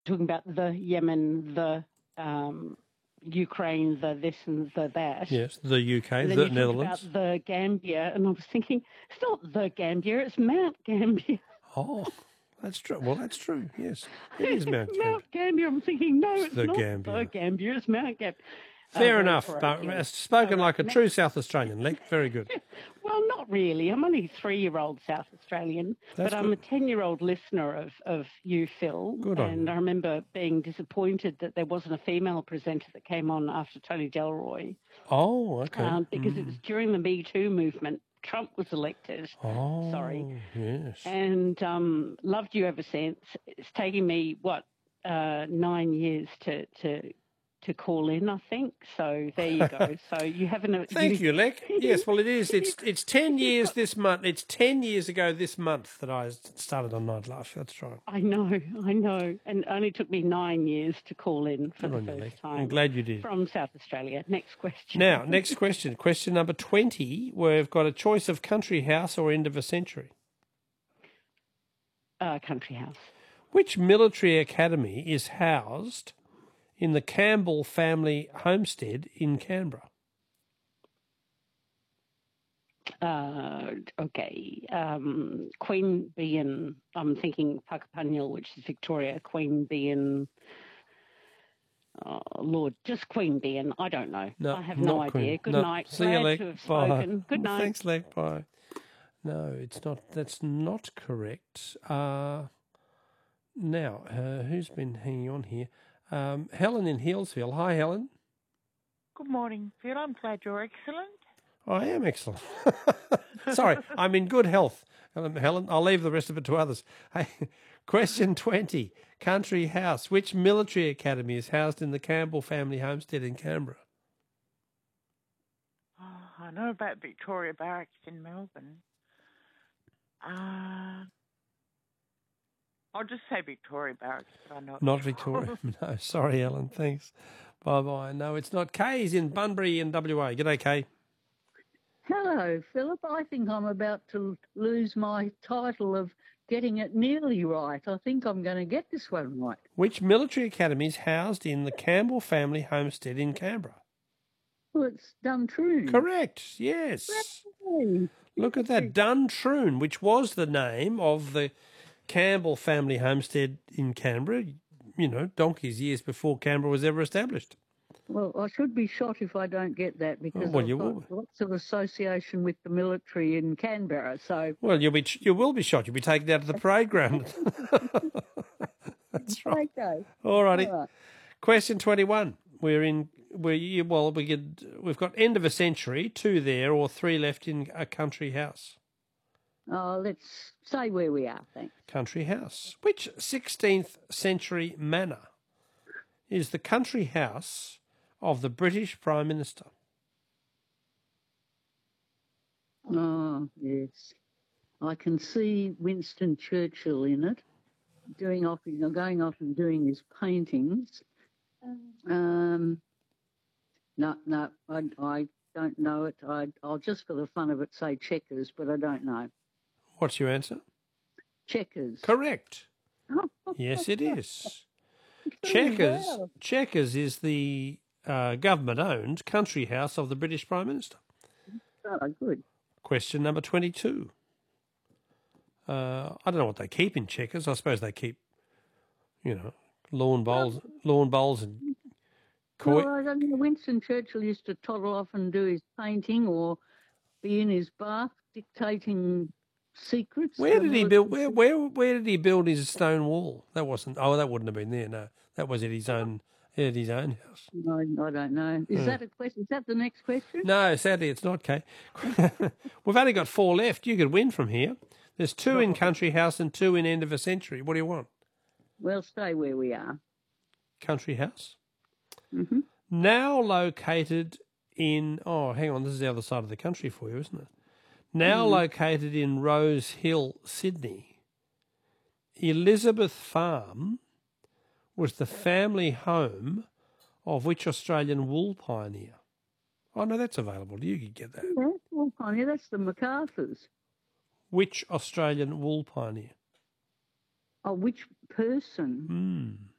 talking about the Yemen, the Ukraine, the this and the that. Yes, the UK, And then the you talked Netherlands. about the Gambia, and I was thinking, it's not the Gambia, it's Mount Gambia. Oh, that's true. Well, that's true. Yes, it is Mount Gambia. Mount Gambia. I'm thinking, no, It's it's the not Gambia. the Gambia, it's Mount Gambia. Fair Very enough, but parochial. spoken All like a right, true South Australian, Lek. Very good. Well, not really. I'm only a 3-year-old South Australian, That's but I'm good. a 10-year-old listener of you, Phil. Good on and you. I remember being disappointed that there wasn't a female presenter that came on after Tony Delroy, Oh, okay. because it was during the Me Too movement. Trump was elected. Oh, Sorry. yes. And loved you ever since. It's taken me, 9 years to call in, I think. So there you go. So you haven't. Thank you, Lek. Yes, well, it is. It's 10 years this month. It's 10 years ago this month that I started on Night Life. That's right. I know. And it only took me 9 years to call in for Good the on you, Lek. first time. I'm glad you did. From South Australia. Next question. Now, next question. Question number 20. We've got a choice of country house or end of a century. Country house. Which military academy is housed in the Campbell family homestead in Canberra? Okay. Queanbeyan, I'm thinking Puckapunyal, which is Victoria. Queanbeyan, Lord, just Queanbeyan. I don't know. No, I have no idea. Queen. Good No. night. See you, Glad Lek. to have Bye. spoken. Good night. Thanks, Lek. Bye. No, it's not. That's not correct. Now, who's been hanging on here? Helen in Healesville. Hi, Helen. Good morning, Phil. I'm glad you're excellent. I am excellent. Sorry, I'm in good health. Helen, I'll leave the rest of it to others. Hey, question 20. Country house. Which military academy is housed in the Campbell family homestead in Canberra? Oh, I know about Victoria Barracks in Melbourne. I'll just say Victoria Barracks, but I'm not Not sure. Victoria. No, sorry, Ellen. Thanks. Bye-bye. No, it's not. Kay's in Bunbury in WA. G'day, Kay. Hello, Philip. I think I'm about to lose my title of getting it nearly right. I think I'm going to get this one right. Which military academy is housed in the Campbell family homestead in Canberra? Well, it's Duntroon. Correct, yes. Hey. Look at that, Duntroon, which was the name of the Campbell family homestead in Canberra, donkey's years before Canberra was ever established. Well, I should be shot if I don't get that because Well, I've you got will. lots of association with the military in Canberra. So Well, you will be shot. You'll be taken out to the parade ground. That's right. okay. All righty. All right. Question 21. We've got end of a century, 2 there, or 3 left in a country house. Let's say where we are, thanks. Country house. Which 16th century manor is the country house of the British Prime Minister? Oh, yes. I can see Winston Churchill in it, going off and doing his paintings. No, I don't know it. I'll just for the fun of it say Chequers, but I don't know. What's your answer? Chequers. Correct. Yes, it is. Chequers. Wow. Chequers is the government-owned country house of the British Prime Minister. Oh, good. Question number 22. I don't know what they keep in Chequers. I suppose they keep, lawn bowls and koi. Well, I don't know. Winston Churchill used to toddle off and do his painting or be in his bath dictating secrets. Where did he build? Where did he build his stone wall? That wouldn't have been there. No, that was at his own house. I don't know. Is that a question? Is that the next question? No, sadly it's not, Kate. We've only got 4 left. You could win from here. There's 2 in country house and 2 in end of a century. What do you want? Well, stay where we are. Country house. Mm-hmm. Now located in. Oh, hang on. This is the other side of the country for you, isn't it? Now located in Rose Hill, Sydney, Elizabeth Farm was the family home of which Australian wool pioneer? Oh, no, that's available. You could get that. Yeah, well, pioneer, that's the MacArthurs. Which Australian wool pioneer? Oh, which person?